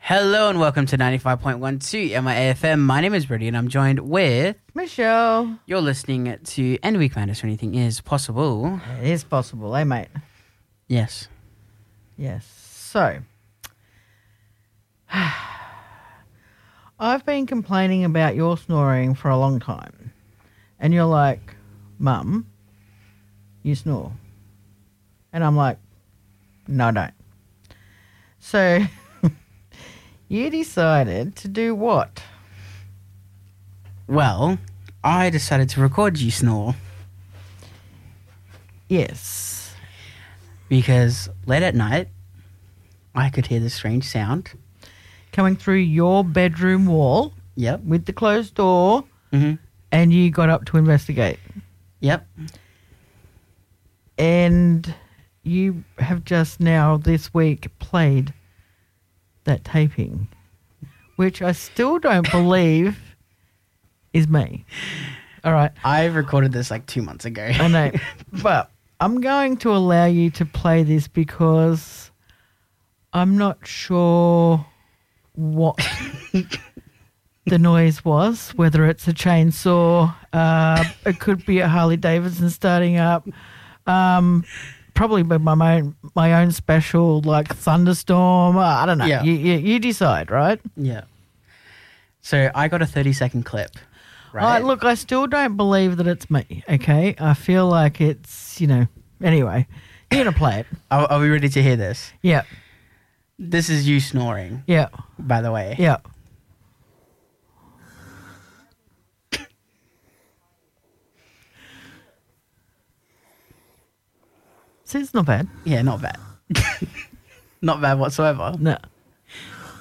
Hello and welcome to 95.12 MIAFM. My name is Brady and I'm joined with... Michelle. You're listening to End Week Madness, where anything is possible. It is possible, eh, mate? Yes. Yes. So, I've been complaining about your snoring for a long time. And you're like, Mum, you snore. And I'm like, no, I don't. So, you decided to do what? Well, I decided to record you snore Yes. because late at night, I could hear this strange sound. Coming through your bedroom wall Yep. with the closed door, Mm-hmm. and you got up to investigate. Yep. And you have just now this week played that taping, which I still don't believe is me. All right. I recorded this like 2 months ago. I know. But I'm going to allow you to play this because I'm not sure what the noise was, whether it's a chainsaw, it could be a Harley Davidson starting up, probably by my own special like thunderstorm. I don't know. Yeah. You decide, right? Yeah. So I got a 30-second clip, right? All right, look, I still don't believe that it's me, okay? I feel like it's, anyway, you're going to play it. Are we ready to hear this? Yeah, This is you snoring, yeah, by the way. yeah. See, it's not bad. Yeah, not bad. Not bad whatsoever. No.